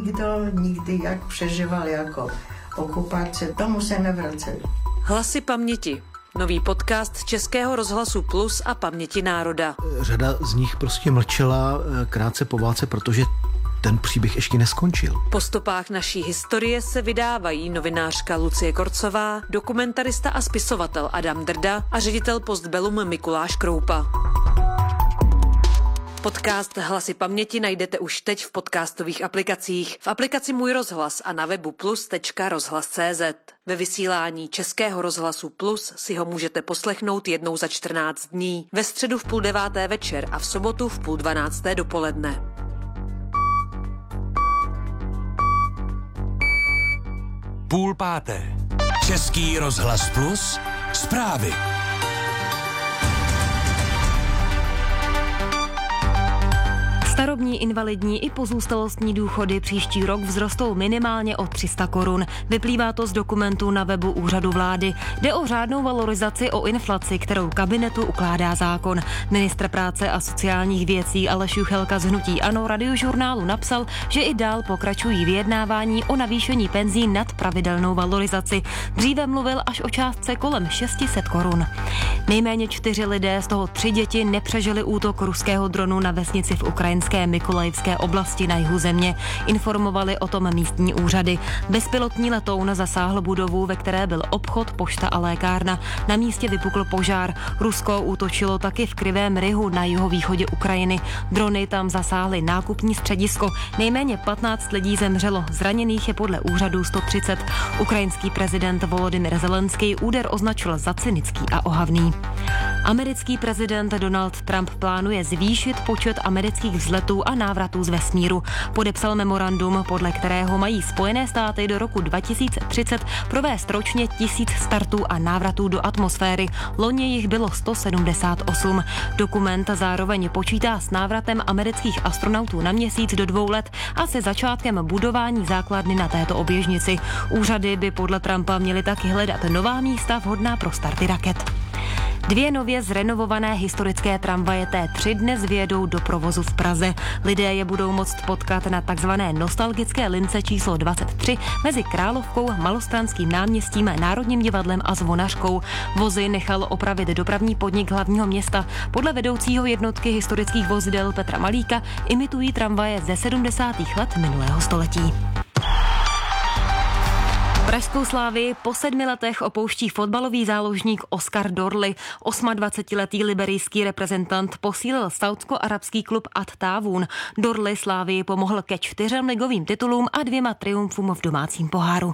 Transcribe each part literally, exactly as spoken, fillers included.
nikdo nikdy jak přežíval jako okupace, tomu se nevraceli. Hlasy paměti. Nový podcast Českého rozhlasu Plus a Paměti národa. Řada z nich prostě mlčela krátce po válce, protože ten příběh ještě neskončil. Po stopách naší historie se vydávají novinářka Lucie Korcová, dokumentarista a spisovatel Adam Drda a ředitel Postbellum Mikuláš Kroupa. Podcast Hlasy paměti najdete už teď v podcastových aplikacích, v aplikaci Můj rozhlas a na webu plus tečka rozhlas tečka cé zet. Ve vysílání Českého rozhlasu Plus si ho můžete poslechnout jednou za čtrnáct dní, ve středu v půl deváté večer a v sobotu v půl dvanácté dopoledne. Půl páté. Český rozhlas Plus. Zprávy. Starobní, invalidní i pozůstalostní důchody příští rok vzrostou minimálně o tři sta korun. Vyplývá to z dokumentu na webu Úřadu vlády. Jde o řádnou valorizaci o inflaci, kterou kabinetu ukládá zákon. Ministr práce a sociálních věcí Aleš Juchelka z hnutí ANO Radiožurnálu napsal, že i dál pokračují vyjednávání o navýšení penzí nad pravidelnou valorizaci. Dříve mluvil až o částce kolem šest set korun. Nejméně čtyři lidé, z toho tři děti, nepřežili útok ruského dronu na vesnici v ukrajinské Mykolajivské oblasti na jihu země. Informovali o tom místní úřady. Bezpilotní letoun zasáhl budovu, ve které byl obchod, pošta a lékárna. Na místě vypukl požár. Rusko útočilo taky v Krivém Rihu na jihovýchodě Ukrajiny. Drony tam zasáhly nákupní středisko. Nejméně patnáct lidí zemřelo. Zraněných je podle úřadů sto třicet. Ukrajinský prezident Volodymyr Zelenský úder označil za cynický a ohavný. Americký prezident Donald Trump plánuje zvýšit počet amerických vzletů a návratů z vesmíru. Podepsal memorandum, podle kterého mají Spojené státy do roku dva tisíce třicet provést ročně tisíc startů a návratů do atmosféry. Loni jich bylo sto sedmdesát osm. Dokument zároveň počítá s návratem amerických astronautů na měsíc do dvou let a se začátkem budování základny na této oběžnici. Úřady by podle Trumpa měly taky hledat nová místa vhodná pro starty raket. Dvě nově zrenovované historické tramvaje T tři dnes vjedou do provozu v Praze. Lidé je budou moct potkat na takzvané nostalgické lince číslo dvacet tři mezi Královkou, Malostranským náměstím, Národním divadlem a Zvonařkou. Vozy nechal opravit dopravní podnik hlavního města. Podle vedoucího jednotky historických vozidel Petra Malíka imitují tramvaje ze sedmdesátých let minulého století. Pražskou Slávii po sedmi letech opouští fotbalový záložník Oscar Dorly. dvacetiosmiletý liberijský reprezentant posílil saúdsko-arabský klub At Tawun. Dorly Slávii pomohl ke čtyřem ligovým titulům a dvěma triumfům v domácím poháru.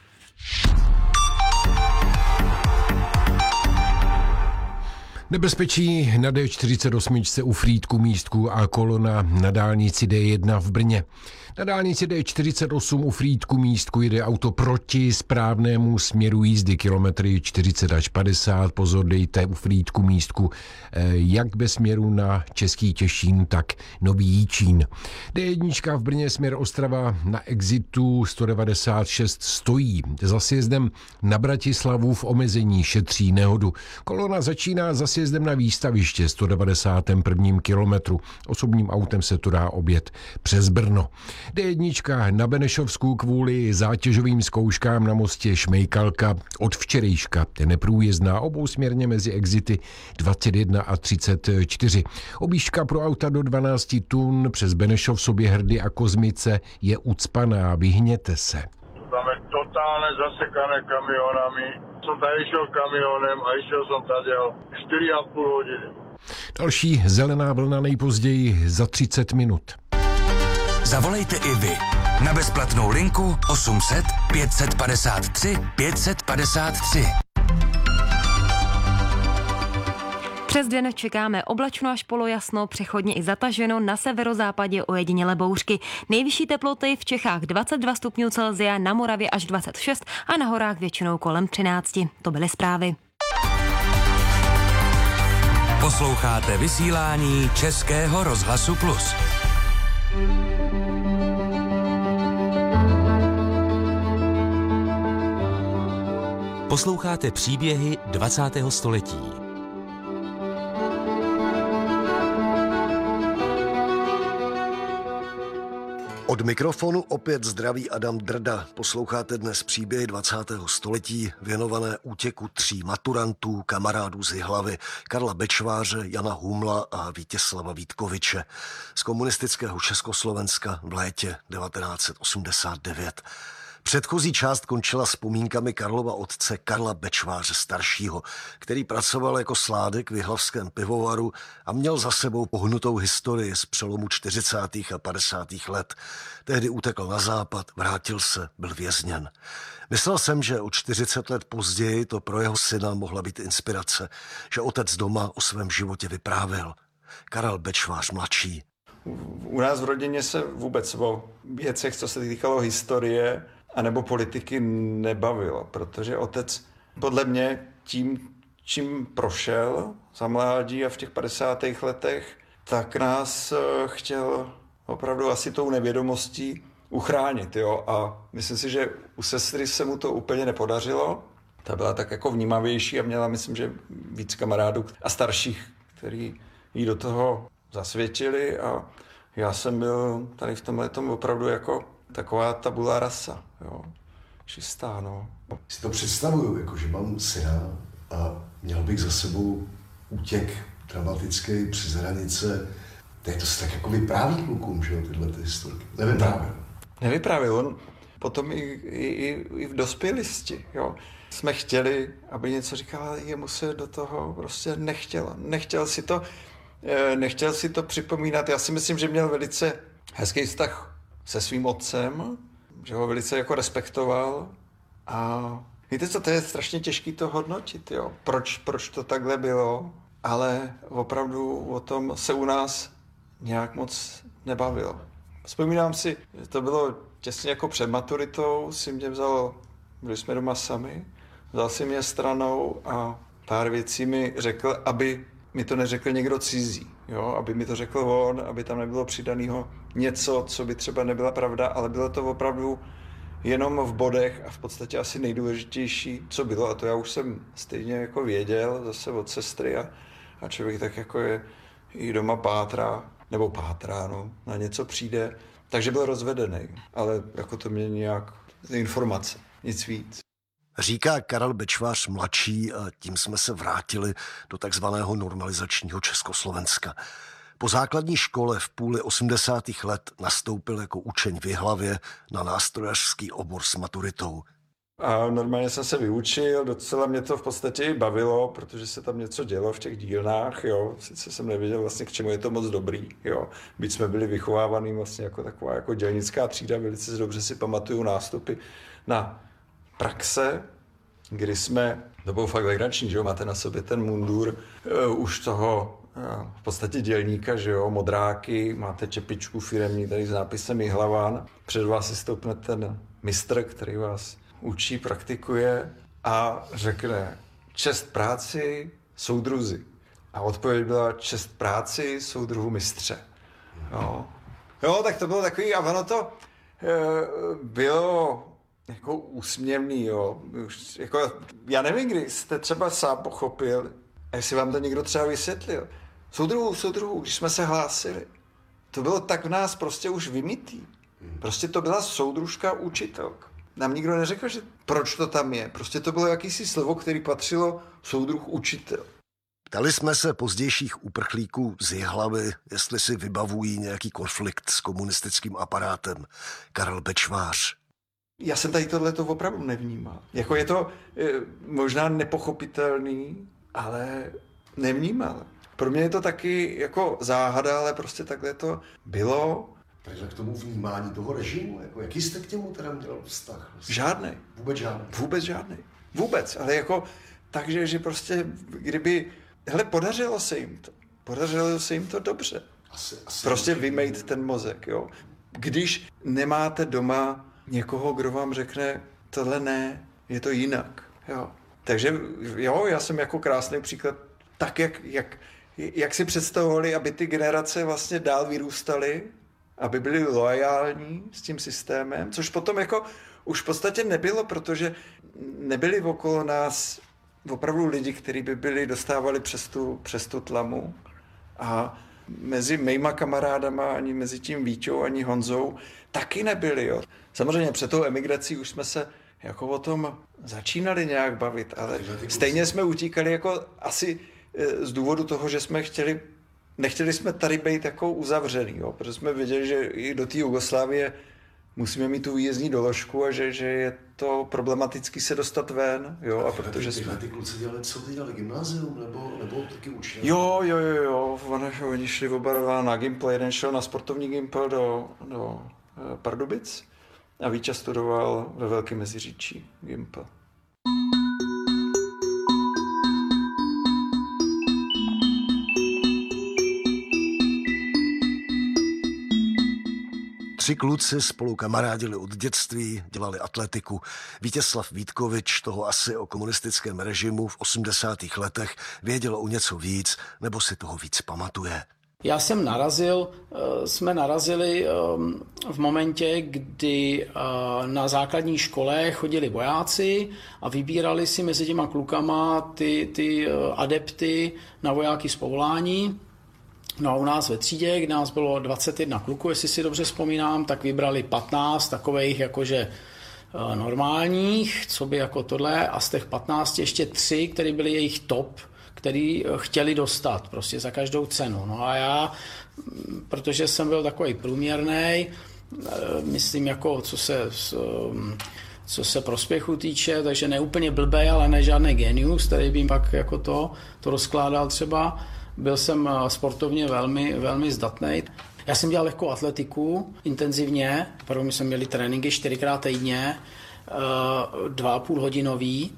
Nebezpečí na D čtyřicet osm u Frýdku Místku a kolona na dálnici D jedna v Brně. Na dálnici D čtyřicet osm u Frýdku Místku jede auto proti správnému směru jízdy kilometry čtyřicet až padesát. Pozor, dejte u Frýdku Místku jak ve směru na Český Těšín, tak Nový Jičín. D jedna v Brně směr Ostrava na exitu sto devadesát šest stojí. Za sjezdem na Bratislavu v omezení šetří nehodu. Kolona začíná za sjezdem na výstaviště sto devadesátém prvním kilometru. Osobním autem se to dá objet přes Brno. D jedna na Benešovsku kvůli zátěžovým zkouškám na mostě Šmejkalka od včerejška je neprůjezdná obousměrně mezi exity dvacet jedna a třicet čtyři. Objížďka pro auta do dvanáct tun přes Benešov, Soběhrdy a Kozmice je ucpaná. Vyhněte se. Tam je totálně zasekané kamionami. Som tady šel kamionem a išel som tady čtyři a půl hodiny. Další zelená vlna nejpozději za třicet minut. Zavolejte i vy na bezplatnou linku osm set pět padesát tři pět padesát tři. Přes den čekáme oblačno až polojasno, přechodně i zataženo, na severozápadě ojedinělé bouřky. Nejvyšší teploty v Čechách dvacet dva stupňů Celsia, na Moravě až dvacet šest a na horách většinou kolem třináct. To byly zprávy. Posloucháte vysílání Českého rozhlasu Plus. Posloucháte příběhy dvacátého století. Od mikrofonu opět zdraví Adam Drda. Posloucháte dnes příběhy dvacátého století věnované útěku tří maturantů, kamarádů z Jihlavy, Karla Bečváře, Jana Humla a Vítězslava Vítkoviče z komunistického Československa v létě devatenáct set osmdesát devět. Předchozí část končila vzpomínkami Karlova otce Karla Bečváře staršího, který pracoval jako sládek v jihlavském pivovaru a měl za sebou pohnutou historii z přelomu čtyřicátých a padesátých let. Tehdy utekl na západ, vrátil se, byl vězněn. Myslel jsem, že o čtyřicet let později to pro jeho syna mohla být inspirace, že otec doma o svém životě vyprávěl. Karel Bečvář mladší. U nás v rodině se vůbec o věcech, co se týkalo historie anebo politiky, nebavilo, protože otec podle mě tím, čím prošel za mládí a v těch padesátých letech, tak nás chtěl opravdu asi tou nevědomostí uchránit. Jo? A myslím si, že u sestry se mu to úplně nepodařilo. Ta byla tak jako vnímavější a měla, myslím, že víc kamarádů a starších, který jí do toho zasvětili, a já jsem byl tady v tomhle tom opravdu jako taková tabula rasa, jo, čistá, no. Si to představuju, jako že mám syna a měl bych za sebou útěk dramatický přes hranice. Teď to se tak jako vypráví klukům, že jo, tyhle ty historky. Nevyprávěl. Nevyprávěl, on potom i, i, i v dospělosti, jo. Jsme chtěli, aby něco říkal, ale jemu se do toho prostě nechtělo. Nechtěl si to, nechtěl si to připomínat. Já si myslím, že měl velice hezký vztah se svým otcem, že ho velice jako respektoval, a víte co, to je strašně těžký to hodnotit, jo. Proč, proč to takhle bylo, ale opravdu o tom se u nás nějak moc nebavilo. Vzpomínám si, že to bylo těsně jako před maturitou, si mě vzal, byli jsme doma sami, vzal si mě stranou a pár věcí mi řekl, aby mi to neřekl někdo cizí, jo? Aby mi to řekl on, aby tam nebylo přidanýho něco, co by třeba nebyla pravda, ale bylo to opravdu jenom v bodech a v podstatě asi nejdůležitější, co bylo, a to já už jsem stejně jako věděl zase od sestry, a, a člověk tak jako je i doma pátrá, nebo pátrá, no, na něco přijde, takže byl rozvedený, ale jako to mě nějak informace, nic víc. Říká Karel Bečvář mladší, a tím jsme se vrátili do takzvaného normalizačního Československa. Po základní škole v půli osmdesátých let nastoupil jako učeň v Jihlavě na nástrojařský obor s maturitou. A normálně jsem se vyučil, docela mě to v podstatě i bavilo, protože se tam něco dělo v těch dílnách, jo. Sice jsem nevěděl vlastně, k čemu je to moc dobrý, jo. Byť jsme byli vychovávaný vlastně jako taková jako dělnická třída, velice dobře si pamatuju nástupy na praxe, kdy jsme, to bylo fakt legrační, že jo, máte na sobě ten mundur uh, už toho uh, v podstatě dělníka, že jo, modráky, máte čepičku firemní tady s nápisem Jihlaván, před vás si stoupne ten mistr, který vás učí, praktikuje a řekne čest práci, soudruzi. A odpověď byla čest práci, soudruhu mistře. Jo, jo, tak to bylo takový, a ono to uh, bylo jako úsměvný, jo. Už, jako, já nevím, kdy jste třeba sám pochopil, a jestli vám to někdo třeba vysvětlil. Soudruhu, soudruhu, když jsme se hlásili, to bylo tak v nás prostě už vymytý. Prostě to byla soudružka učitelka. Nám nikdo neřekl, že proč to tam je. Prostě to bylo jakýsi slovo, který patřilo soudruh učitel. Ptali jsme se pozdějších uprchlíků z Jihlavy, jestli si vybavují nějaký konflikt s komunistickým aparátem. Karel Bečvář. Já jsem tady tohleto opravdu nevnímal. Jako je to e, možná nepochopitelný, ale nevnímal. Pro mě je to taky jako záhada, ale prostě takhle to bylo. Takže k tomu vnímání toho režimu, jako jaký jste k němu teda měl vztah? Vlastně? Žádný. Vůbec žádný. Vůbec žádný. Vůbec, ale jako takže, že prostě kdyby, hele, podařilo se jim to. Podařilo se jim to dobře. Asi, asi prostě vymejt ten mozek, jo. Když nemáte doma někoho, kdo vám řekne, tohle ne, je to jinak, jo. Takže jo, já jsem jako krásný příklad, tak jak, jak, jak si představovali, aby ty generace vlastně dál vyrůstaly, aby byli loajální s tím systémem, což potom jako už v podstatě nebylo, protože nebyli okolo nás opravdu lidi, kteří by byli, dostávali přes tu, přes tu tlamu, a mezi mýma kamarádama, ani mezi tím Víťou, ani Honzou taky nebyly. Jo. Samozřejmě před tou emigrací už jsme se jako o tom začínali nějak bavit, ale stejně jsme utíkali jako asi z důvodu toho, že jsme chtěli, nechtěli jsme tady být jako uzavřený, jo, protože jsme věděli, že i do té Jugoslávie musíme mít tu výjezdní doložku a že, že je to problematický se dostat ven, jo, a protože ty, jsme... Ty kluci dělali, co ty dělali, gymnázium, nebo, nebo taky učili? Jo, jo, jo, jo, oni, oni šli oba na Gimpl, jeden šel na sportovní Gimpl do, do Pardubic a Víťa studoval ve Velkém Meziříčí Gimpl. Tři kluci spolu kamarádili od dětství, dělali atletiku. Vítězslav Vítkovič toho asi o komunistickém režimu v osmdesátých letech věděl o něco víc, nebo si toho víc pamatuje. Já jsem narazil, jsme narazili v momentě, kdy na základní škole chodili vojáci a vybírali si mezi těma klukama ty, ty adepty na vojáky z povolání. No a u nás ve třídě, kdy nás bylo dvacet jedna kluků, jestli si dobře vzpomínám, tak vybrali patnáct takových jakože normálních, co by jako tohle, a z těch patnácti ještě tři, který byli jejich top, který chtěli dostat prostě za každou cenu. No a já, protože jsem byl takový průměrnej, myslím jako co se, co se prospěchu týče, takže ne úplně blbej, ale ne žádný genius, který by pak jako to, to rozkládal třeba. Byl jsem sportovně velmi, velmi zdatnej. Já jsem dělal lehkou atletiku intenzivně, první jsme měli tréninky čtyřikrát týdně, dva a půl hodinový,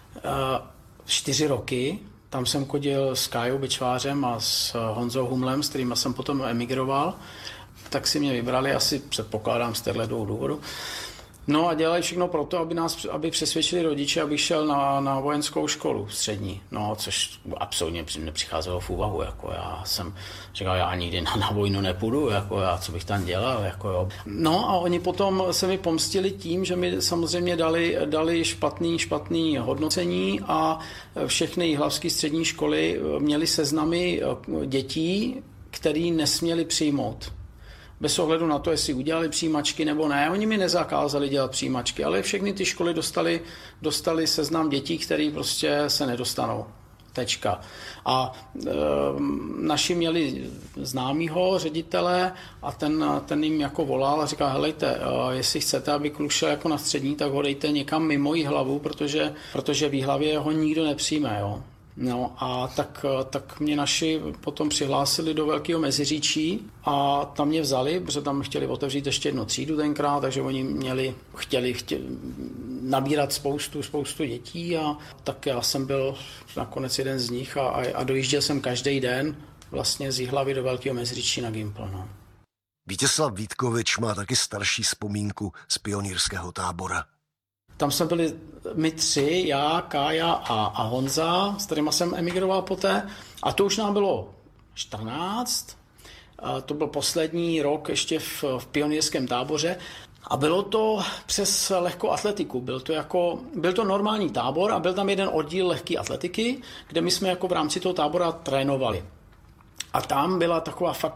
čtyři roky. Tam jsem chodil s Kájou Bečvářem a s Honzou Humlem, s kterými jsem potom emigroval. Tak si mě vybrali, asi předpokládám z této důvodu. No a dělají všechno pro to, aby nás, aby přesvědčili rodiče, abych šel na, na vojenskou školu střední. No, což absolutně nepřicházelo v úvahu. Jako já jsem říkal, já nikdy na, na vojnu nepůjdu, jako já, co bych tam dělal. Jako jo. No a oni potom se mi pomstili tím, že mi samozřejmě dali, dali špatný, špatný hodnocení a všechny jihlavské střední školy měly seznamy dětí, který nesměli přijmout. Bez ohledu na to, jestli udělali přijímačky nebo ne. Oni mi nezakázali dělat přijímačky, ale všechny ty školy dostali, dostali seznam dětí, které prostě se nedostanou. Tečka. A e, naši měli známýho ředitele a ten, ten jim jako volal a říkal, helejte, e, jestli chcete, aby kluk šel jako na střední, tak ho dejte někam mimo Jihlavu, protože, protože v Jihlavě ho nikdo nepřijme. Jo. No a tak, tak mě naši potom přihlásili do Velkého Meziříčí a tam mě vzali, protože tam chtěli otevřít ještě jednu třídu tenkrát, takže oni měli, chtěli, chtěli nabírat spoustu, spoustu dětí a tak já jsem byl nakonec jeden z nich a, a dojížděl jsem každý den vlastně z Jihlavy do Velkého Meziříčí na Gimpl. No. Vítězslav Vítkovič má taky starší vzpomínku z pionýrského tábora. Tam jsme byli my tři, já, Kája a, a Honza, s kterýma jsem emigroval poté. A to už nám bylo čtrnáct. A to byl poslední rok ještě v, v pionýrském táboře. A bylo to přes lehkou atletiku. Byl to, jako, byl to normální tábor a byl tam jeden oddíl lehké atletiky, kde my jsme jako v rámci toho tábora trénovali. A tam byla taková fakt